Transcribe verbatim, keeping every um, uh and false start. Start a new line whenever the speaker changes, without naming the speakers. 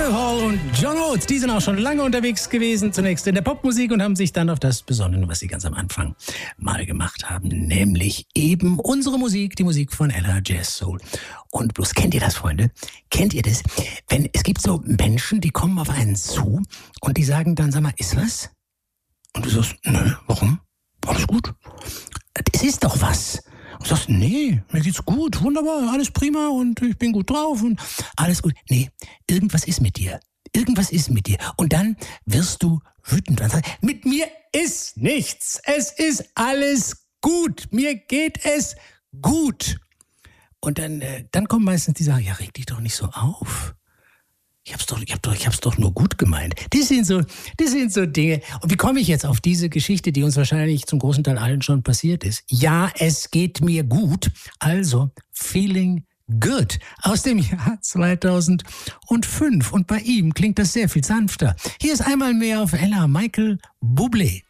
Daryl Hall und John Oates, die sind auch schon lange unterwegs gewesen, zunächst in der Popmusik und haben sich dann auf das besonnen, was sie ganz am Anfang mal gemacht haben, nämlich eben unsere Musik, die Musik von Ella Jazz Soul und Blues. Kennt ihr das, Freunde? Kennt ihr das? Wenn es gibt so Menschen, die kommen auf einen zu und die sagen dann, sag mal, ist was? Und du sagst, nö, warum? Alles gut. Es ist doch was. Und du sagst, nee, mir geht's gut, wunderbar, alles prima und ich bin gut drauf und alles gut. Nee, irgendwas ist mit dir. Irgendwas ist mit dir. Und dann wirst du wütend und sagst, mit mir ist nichts. Es ist alles gut. Mir geht es gut. Und dann, äh, dann kommen meistens die sagen, ja, reg dich doch nicht so auf. Ich hab's doch, ich hab doch, ich hab's doch nur gut gemeint. Das sind so, das sind so Dinge. Und wie komme ich jetzt auf diese Geschichte, die uns wahrscheinlich zum großen Teil allen schon passiert ist? Ja, es geht mir gut. Also, Feeling Good aus dem Jahr zweitausendfünf. Und bei ihm klingt das sehr viel sanfter. Hier ist einmal mehr auf Ella Michael Bublé.